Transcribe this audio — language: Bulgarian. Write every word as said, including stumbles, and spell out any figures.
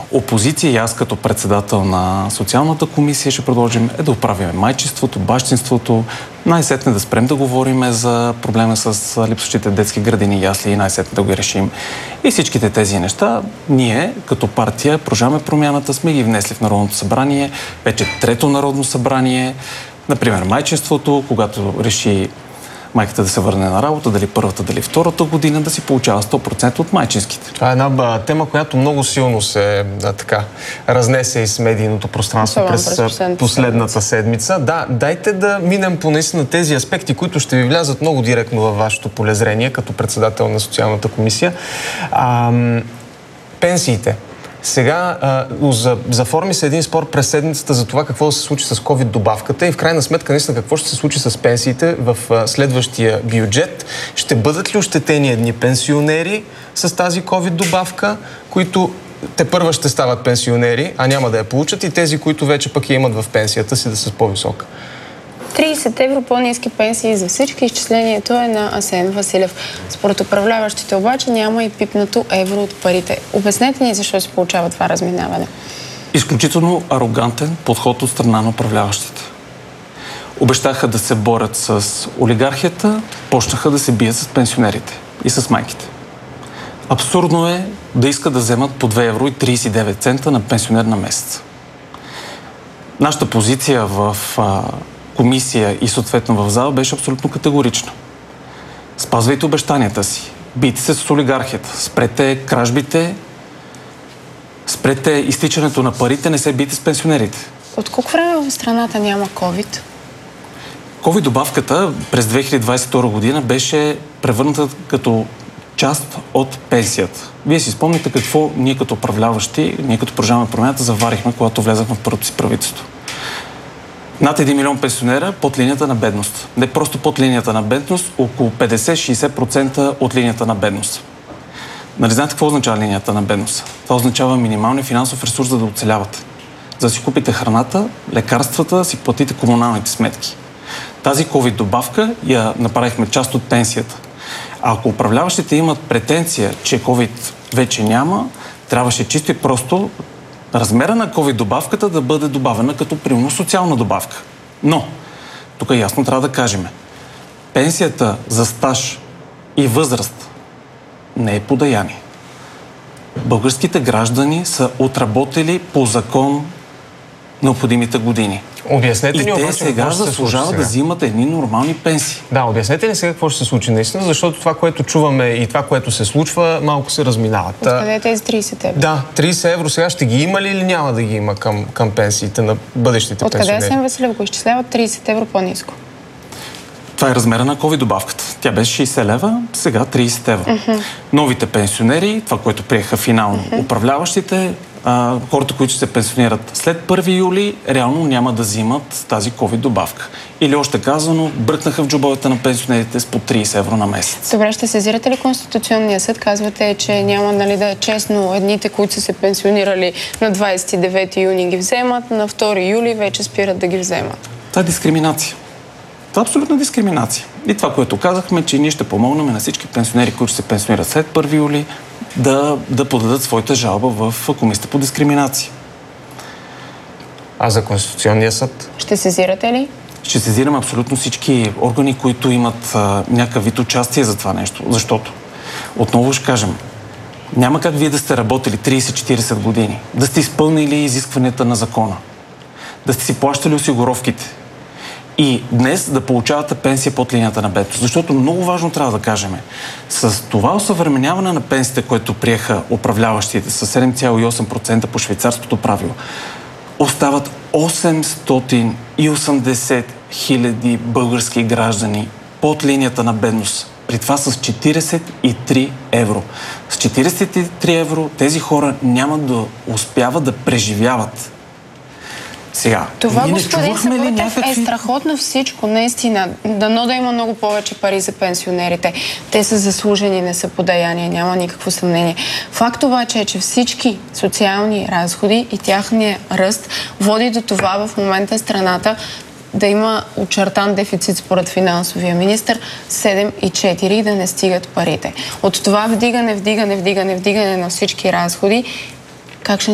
опозиция и аз като председател на социалната комисия ще предложим е да оправим майчинството, бащинството, най-сетне да спрем да говорим за проблема с липсващите детски градини и ясли и най-сетне да го решим. И всичките тези неща ние като партия Продължаваме промяната сме ги внесли в Народното събрание, вече трето Народно събрание. Например, майчинството, когато реши майката да се върне на работа, дали първата, дали втората година, да си получава сто процента от майчинските. Това е една ба, тема, която много силно се да, така, разнесе из медийното пространство през, през последната седмица. Да, дайте да минем по наистина тези аспекти, които ще ви влязат много директно във вашето полезрение, като председател на социалната комисия. А, пенсиите. Сега а, за, заформи се един спор през седмицата за това какво да се случи с ковид-добавката и в крайна сметка наистина какво ще се случи с пенсиите в а, следващия бюджет. Ще бъдат ли ощетени едни пенсионери с тази ковид-добавка, които те първа ще стават пенсионери, а няма да я получат, и тези, които вече пък я имат в пенсията си, да са по-висока? трийсет евро по-ниски пенсии за всички. Изчислението е на Асен Василев. Според управляващите обаче няма и пипнато евро от парите. Обяснете ни защо се получава това разминаване. Изключително арогантен подход от страна на управляващите. Обещаха да се борят с олигархията, почнаха да се бият с пенсионерите и с майките. Абсурдно е да искат да вземат по две евро и трийсет и девет цента на пенсионер на месец. Нашата позиция в а, комисия и съответно в зала беше абсолютно категорична. Спазвайте обещанията си. Бийте се с олигархията. Спрете кражбите. Спрете изтичането на парите. Не се бийте с пенсионерите. От колко време в страната няма ковид? Ковид-добавката през две хиляди двадесет и втора година беше превърната като част от пенсията. Вие си спомните какво ние като управляващи, ние като Продължаваме промяната заварихме, когато влезахме в първото си правителство. Над един милион пенсионера под линията на бедност. Не просто под линията на бедност, около петдесет до шейсет процента от линията на бедност. Нали знаете какво означава линията на бедност? Това означава минималния финансов ресурс, за да оцелявате. За да си купите храната, лекарствата, да си платите комуналните сметки. Тази ковид-добавка я направихме част от пенсията. А ако управляващите имат претенция, че ковид вече няма, трябваше чисто и просто размера на ковид-добавката да бъде добавена като примерно социална добавка. Но, тук ясно трябва да кажем, пенсията за стаж и възраст не е подаяние. Българските граждани са отработили по закон необходимите години. Обяснете и ни, те обаче, сега заслужават да взимат едни нормални пенсии. Да, обяснете ни сега какво ще се случи наистина, защото това, което чуваме и това, което се случва, малко се разминават. Откъде е тези трийсет евро? Да, трийсет евро сега ще ги има ли или няма да ги има към, към пенсиите на бъдещите Откъде пенсионери? Асен Василев го изчислява трийсет евро по-ниско? Това е размера на ковид-добавката. Тя беше шейсет лева, сега трийсет евро. Uh-huh. Новите пенсионери, това, което приеха финално uh-huh. управляващите, а, хората, които ще се пенсионират след първи юли, реално няма да взимат тази ковид-добавка. Или още казано, бръкнаха в джобовете на пенсионерите с по трийсет евро на месец. Добре, ще сезирате ли Конституционния съд? Казвате, че няма, нали, да е честно. Едните, които са се пенсионирали на двадесет и девети юни, ги вземат, на втори юли вече спират да ги вземат. Това е дискриминация. Това е абсолютна дискриминация. И това, което казахме, че ние ще помогнем на всички пенсионери, които се пенсионират след първи юли, да, да подадат своята жалба в Комисията по дискриминация. А за Конституционния съд? Ще сезирате ли? Ще сезираме абсолютно всички органи, които имат а, някакъв вид участие за това нещо. Защото, отново ще кажем, няма как вие да сте работили трийсет-четирийсет години, да сте изпълнили изискванията на закона, да сте си плащали осигуровките, и днес да получавате пенсия под линията на бедност. Защото много важно трябва да кажем, с това осъвременяване на пенсиите, което приеха управляващите с седем цяло и осем процента по швейцарското правило, остават осемстотин и осемдесет хиляди български граждани под линията на бедност. При това с четирийсет и три евро. С четирийсет и три евро тези хора няма да успяват да преживяват. Сега, това, господин Сабрутев, някакви... е страхотно всичко, наистина. Дано да има много повече пари за пенсионерите. Те са заслужени, не са подаяния, няма никакво съмнение. Факт обаче е, че всички социални разходи и тяхния ръст води до това в момента страната да има очертан дефицит според финансовия министър седем и четири и да не стигат парите. От това вдигане, вдигане, вдигане, вдигане на всички разходи, как ще